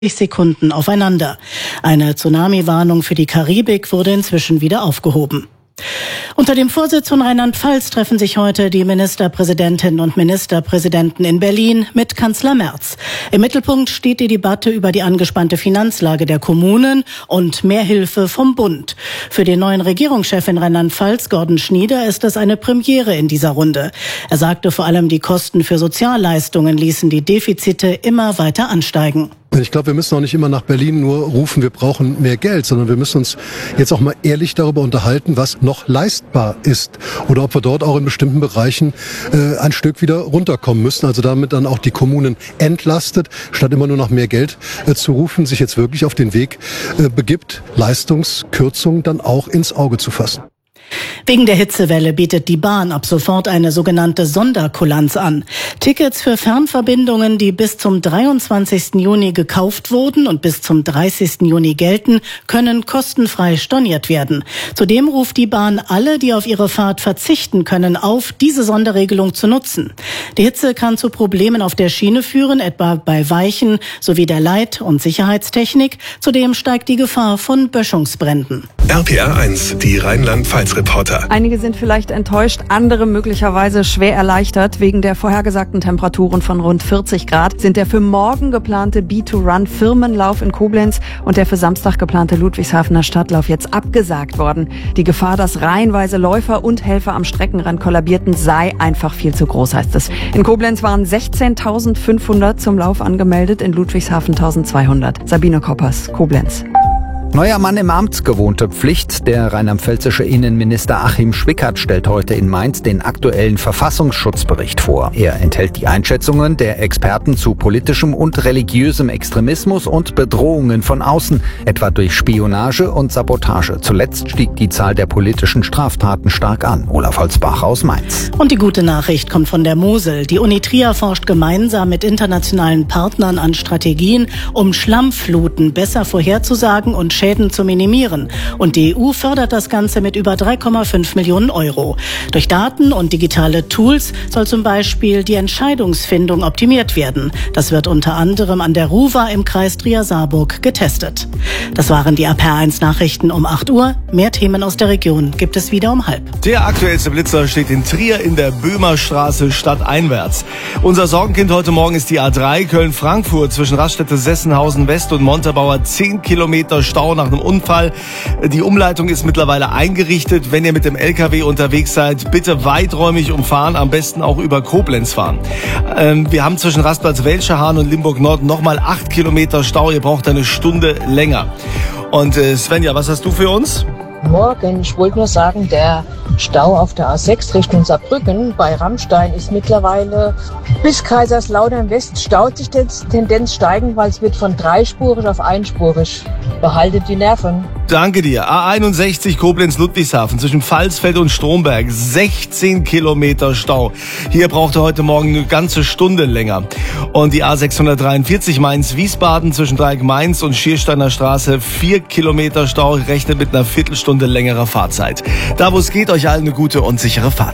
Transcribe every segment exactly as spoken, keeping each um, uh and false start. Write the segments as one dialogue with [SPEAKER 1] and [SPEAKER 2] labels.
[SPEAKER 1] Sekunden aufeinander. Eine Tsunami-Warnung für die Karibik wurde inzwischen wieder aufgehoben. Unter dem Vorsitz von Rheinland-Pfalz treffen sich heute die Ministerpräsidentinnen und Ministerpräsidenten in Berlin mit Kanzler Merz. Im Mittelpunkt steht die Debatte über die angespannte Finanzlage der Kommunen und mehr Hilfe vom Bund. Für den neuen Regierungschef in Rheinland-Pfalz, Gordon Schnieder, ist es eine Premiere in dieser Runde. Er sagte, vor allem die Kosten für Sozialleistungen ließen die Defizite immer weiter ansteigen.
[SPEAKER 2] Ich glaube, wir müssen auch nicht immer nach Berlin nur rufen, wir brauchen mehr Geld, sondern wir müssen uns jetzt auch mal ehrlich darüber unterhalten, was noch leistbar ist oder ob wir dort auch in bestimmten Bereichen äh, ein Stück wieder runterkommen müssen. Also damit dann auch die Kommunen entlastet, statt immer nur nach mehr Geld äh, zu rufen, sich jetzt wirklich auf den Weg äh, begibt, Leistungskürzungen dann auch ins Auge zu fassen.
[SPEAKER 1] Wegen der Hitzewelle bietet die Bahn ab sofort eine sogenannte Sonderkulanz an. Tickets für Fernverbindungen, die bis zum dreiundzwanzigsten Juni gekauft wurden und bis zum dreißigsten Juni gelten, können kostenfrei storniert werden. Zudem ruft die Bahn alle, die auf ihre Fahrt verzichten können, auf, diese Sonderregelung zu nutzen. Die Hitze kann zu Problemen auf der Schiene führen, etwa bei Weichen sowie der Leit- und Sicherheitstechnik. Zudem steigt die Gefahr von Böschungsbränden.
[SPEAKER 3] R P R eins, die Rheinland-Pfalz-Reporter.
[SPEAKER 4] Einige sind vielleicht enttäuscht, andere möglicherweise schwer erleichtert. Wegen der vorhergesagten Temperaturen von rund vierzig Grad sind der für morgen geplante B zwei Run Firmenlauf in Koblenz und der für Samstag geplante Ludwigshafener Stadtlauf jetzt abgesagt worden. Die Gefahr, dass reihenweise Läufer und Helfer am Streckenrand kollabierten, sei einfach viel zu groß, heißt es. In Koblenz waren sechzehntausendfünfhundert zum Lauf angemeldet, in Ludwigshafen eintausendzweihundert. Sabine Koppers, Koblenz.
[SPEAKER 5] Neuer Mann im Amt, gewohnte Pflicht. Der rheinland-pfälzische Innenminister Achim Schwickert stellt heute in Mainz den aktuellen Verfassungsschutzbericht vor. Er enthält die Einschätzungen der Experten zu politischem und religiösem Extremismus und Bedrohungen von außen, etwa durch Spionage und Sabotage. Zuletzt stieg die Zahl der politischen Straftaten stark an. Olaf Holzbach aus Mainz.
[SPEAKER 1] Und die gute Nachricht kommt von der Mosel. Die Uni Trier forscht gemeinsam mit internationalen Partnern an Strategien, um Schlammfluten besser vorherzusagen und Schäden zu minimieren. Und die E U fördert das Ganze mit über drei Komma fünf Millionen Euro. Durch Daten und digitale Tools soll zum Beispiel die Entscheidungsfindung optimiert werden. Das wird unter anderem an der RUWA im Kreis Trier-Saarburg getestet. Das waren die R P R eins Nachrichten um acht Uhr. Mehr Themen aus der Region gibt es wieder um halb.
[SPEAKER 6] Der aktuellste Blitzer steht in Trier in der Böhmerstraße stadteinwärts. Unser Sorgenkind heute Morgen ist die A drei Köln-Frankfurt zwischen Raststätte Sessenhausen West und Montabaur. Zehn Kilometer Stau nach einem Unfall. Die Umleitung ist mittlerweile eingerichtet. Wenn ihr mit dem L K W unterwegs seid, bitte weiträumig umfahren, am besten auch über Koblenz fahren. Ähm, wir haben zwischen Rastplatz Welschehahn und Limburg Nord nochmal acht Kilometer Stau. Ihr braucht eine Stunde länger. Und äh, Svenja, was hast du für uns?
[SPEAKER 7] Morgen, ich wollte nur sagen, der Stau auf der A sechs Richtung Saarbrücken bei Rammstein ist mittlerweile bis Kaiserslautern West staut sich die Tendenz steigen, weil es wird von dreispurig auf einspurig. Behaltet die Nerven.
[SPEAKER 6] Danke dir. A einundsechzig Koblenz-Ludwigshafen zwischen Pfalzfeld und Stromberg. sechzehn Kilometer Stau. Hier braucht ihr heute Morgen eine ganze Stunde länger. Und die A sechshundertdreiundvierzig Mainz-Wiesbaden zwischen Dreieck Mainz und Schiersteiner Straße. vier Kilometer Stau, rechnet mit einer Viertelstunde längerer Fahrzeit. Da wo es geht, euch allen eine gute und sichere Fahrt.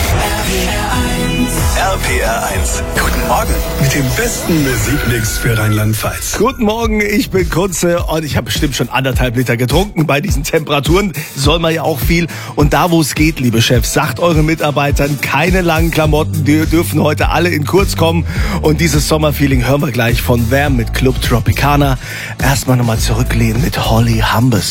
[SPEAKER 3] R P R eins. Guten Morgen mit dem besten Musikmix für Rheinland-Pfalz.
[SPEAKER 6] Guten Morgen, ich bin Kunze und ich habe bestimmt schon anderthalb Liter getrunken. Bei diesen Temperaturen soll man ja auch viel. Und da, wo es geht, liebe Chefs, sagt euren Mitarbeitern, keine langen Klamotten, die dürfen heute alle in kurz kommen. Und dieses Sommerfeeling hören wir gleich von Wham mit Club Tropicana. Erstmal nochmal zurücklehnen mit Holly Humbers.